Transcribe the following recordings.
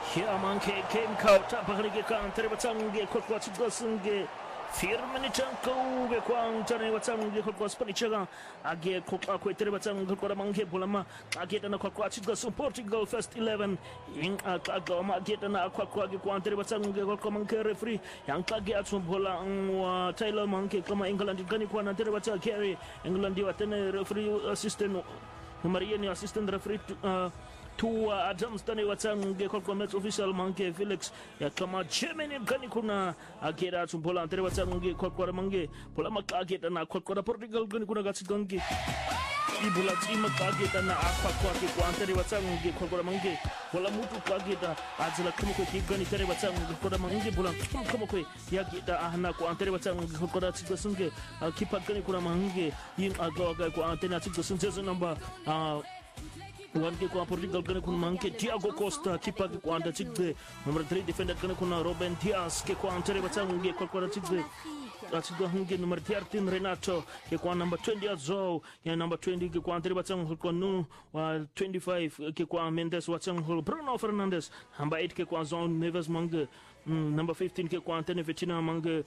Here manke came out paharige kan tere batsange kokwa chigosnge firmani chanko ge kwang tane batsange kokwa spanichaga age kokwa ko tere batsange kokwa manke bulama age tana kokwa chigos Portugal first 11 in akaga ma age tana kokwa ge kwang tere batsange kokwa manke referee yang kage atsun bola wa Taylor manke kama England gani kwa na tere batsange carry England wa tane referee assistant Mariani assistant referee tu Adams tani watsange kwa match official manke Felix ya kama Germany gani kuna akira tumbola antere watsange kwa mange bola makageta na kwa Portugal gani kuna gatsi gange ibula tima kageta na kwa kwa antere watsange kwa mange bola mutu kageta azala kama kwa gani tere watsange kwa mange bola kama kwa yageta ahna kwa antere watsange kwa tsigasunge kipa gani kuna mange yin agaga kwa antere tsigasunge number wanke kwa Portugal gane kuna manke Thiago Costa kipa kwa anda chigde number 3 defender gane kuna Ruben Dias ke kwa antere batsange kwa chigde atsigde hunge number 13 Renato ke kwa number 20 Azou ya number 20 ke kwa antere batsange kwa nu wa 25 ke kwa Mendes watsange Bruno Fernandes number 8 ke kwa Zone Neves mange number 15 ke kwa Antene Vitina mange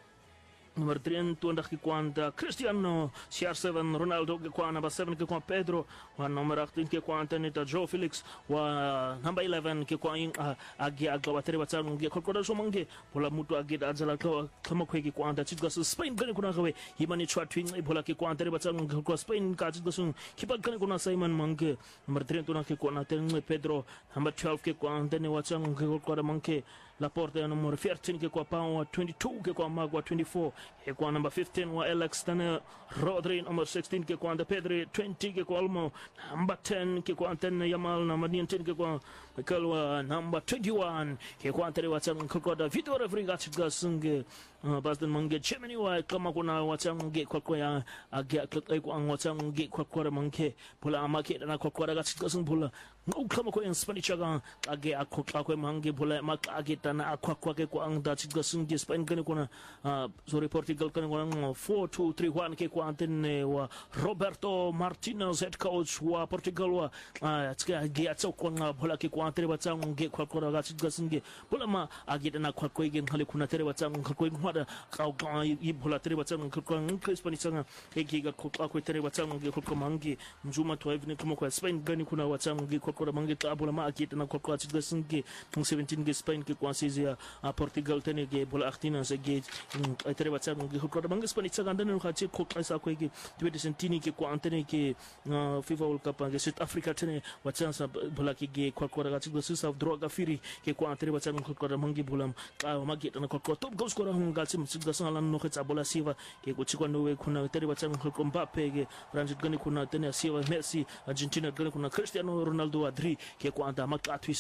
number 23 ke kwa Cristiano CR7 Ronaldo ke kwa number 7 ke kwa Pedro wa number 18 ke kwa Antonio Joe Felix wa number 11 ke kwa agi agawatere batsange kwa so mange bola mutu agi azala kama kwa ke kwa anda chigwa Spain gani kuna gawe himani chwatwing bola ke kwa antere batsange kwa Spain ka chigwa sun kipa gani kuna Simon mange number 3 ke kwa Antonio Pedro number 12 ke kwa Antonio watsange kwa mange Laporte ya number 13 ke kwa Pau 22 ke kwa Magua 24 ke kwa number 15 wa Alex Tane Rodri number 16 ke kwa Pedri 20 ke kwa Olmo number 10 ke kwa Antene Yamal number 19 ke kwa Mikel wa number 21 ke kwa Antene watsange kwa David Rodriga chigasunge Basden mange Germany wa kama kuna watsange kwa ya age kwa watsange kwa mange bola amake na kwa daga chigasunge bola kama kwa Spanish aga age kwa mange bola makage tana akwa ke kwa anda chigasunge Spain gani kuna sorry Portugal gani kuna 4-2-3-1 ke kwa Antene wa Roberto Martinez head coach wa Portugal wa tsika ge atso kwa bola ke kwa Antene batsange kwa daga chigasunge bola ma age tana kwa ge hali kuna tere batsange kwa ngwada ka ibola tere batsange kwa Spanish sanga ke ga kwa tere batsange kwa mange mjuma to even kama kwa Spain gani kuna watsange kwa mange ka bola ma age tana kwa chigasunge 17 ge Spain ke kwa ya Portugal tene ge bola 18 se ge tere batsange kwa mange Spanish sanga ndane ka che ko sa ko ge 2020 ke kwa Antene ke FIFA World Cup ge South Africa tene watsansa bola ke ge kwa ga chigasunge South droga firi ke kwa tere batsange kwa mange bola ka mage tana kwa top goal scorer hunga chigasunge lan no khetsa bola siva ke kuchikwa nowe kuna tere batsange kwa Mbappe ge France gani kuna tene siva Messi Argentina gani kuna Cristiano Ronaldo Adri ke kwa anda makatwi